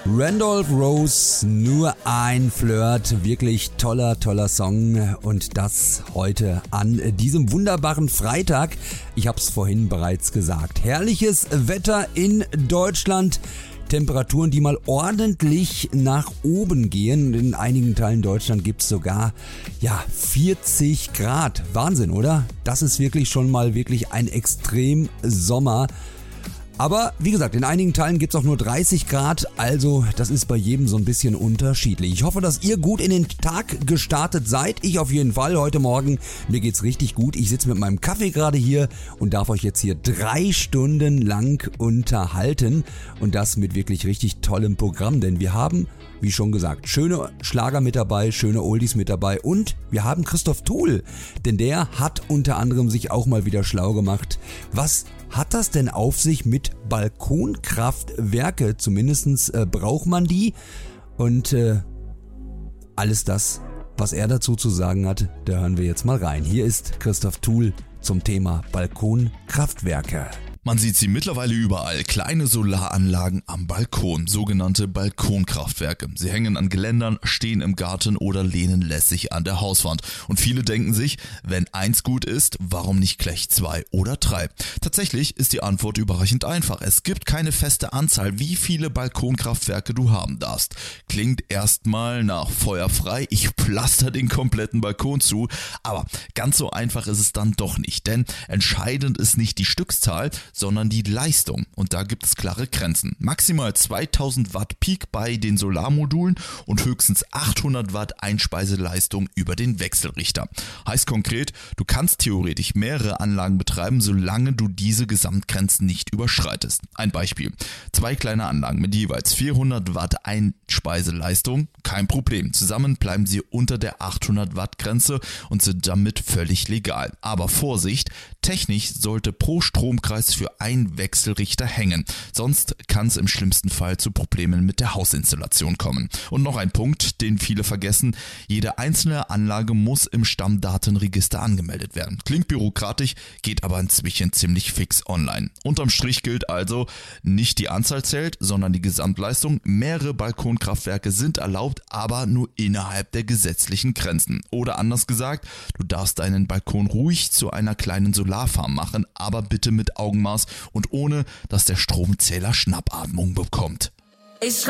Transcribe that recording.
Randolph Rose, nur ein Flirt, wirklich toller Song und das heute an diesem wunderbaren Freitag. Ich habe es vorhin bereits gesagt, herrliches Wetter in Deutschland, Temperaturen, die mal ordentlich nach oben gehen. In einigen Teilen Deutschland gibt es sogar 40 Grad. Wahnsinn, oder? Das ist wirklich schon mal wirklich ein Extrem-Sommer. Aber wie gesagt, in einigen Teilen gibt es auch nur 30 Grad, also das ist bei jedem so ein bisschen unterschiedlich. Ich hoffe, dass ihr gut in den Tag gestartet seid. Ich auf jeden Fall heute Morgen. Mir geht's richtig gut. Ich sitze mit meinem Kaffee gerade hier und darf euch jetzt hier 3 Stunden lang unterhalten. Und das mit wirklich richtig tollem Programm, denn wir haben, wie schon gesagt, schöne Schlager mit dabei, schöne Oldies mit dabei und wir haben Christoph Tuhl, denn der hat unter anderem sich auch mal wieder schlau gemacht. Was hat das denn auf sich mit Balkonkraftwerke? Zumindestens braucht man die und alles das, was er dazu zu sagen hat, da hören wir jetzt mal rein. Hier ist Christoph Tuhl zum Thema Balkonkraftwerke. Man sieht sie mittlerweile überall, kleine Solaranlagen am Balkon, sogenannte Balkonkraftwerke. Sie hängen an Geländern, stehen im Garten oder lehnen lässig an der Hauswand. Und viele denken sich, wenn eins gut ist, warum nicht gleich 2 oder 3? Tatsächlich ist die Antwort überraschend einfach. Es gibt keine feste Anzahl, wie viele Balkonkraftwerke du haben darfst. Klingt erstmal nach feuerfrei, ich pflaster den kompletten Balkon zu, aber ganz so einfach ist es dann doch nicht, denn entscheidend ist nicht die Stückzahl, sondern die Leistung. Und da gibt es klare Grenzen. Maximal 2000 Watt Peak bei den Solarmodulen und höchstens 800 Watt Einspeiseleistung über den Wechselrichter. Heißt konkret, du kannst theoretisch mehrere Anlagen betreiben, solange du diese Gesamtgrenzen nicht überschreitest. Ein Beispiel. 2 kleine Anlagen mit jeweils 400 Watt Einspeiseleistung, kein Problem. Zusammen bleiben sie unter der 800 Watt Grenze und sind damit völlig legal. Aber Vorsicht, technisch sollte pro Stromkreis für einen Wechselrichter hängen. Sonst kann es im schlimmsten Fall zu Problemen mit der Hausinstallation kommen. Und noch ein Punkt, den viele vergessen. Jede einzelne Anlage muss im Stammdatenregister angemeldet werden. Klingt bürokratisch, geht aber inzwischen ziemlich fix online. Unterm Strich gilt also, nicht die Anzahl zählt, sondern die Gesamtleistung. Mehrere Balkonkraftwerke sind erlaubt, aber nur innerhalb der gesetzlichen Grenzen. Oder anders gesagt, du darfst deinen Balkon ruhig zu einer kleinen Solarfarm machen, aber bitte mit Augenmaß und ohne, dass der Stromzähler Schnappatmung bekommt. Ich